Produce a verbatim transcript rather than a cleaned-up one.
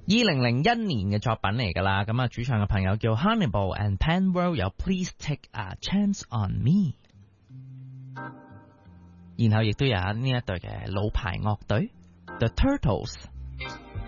二零零一年嘅作品嚟噶啦，咁啊主唱嘅朋友叫 Hannibal and Penworld 有 Please Take a Chance on Me， 然後亦都有呢一隊嘅老牌樂隊 The Turtles。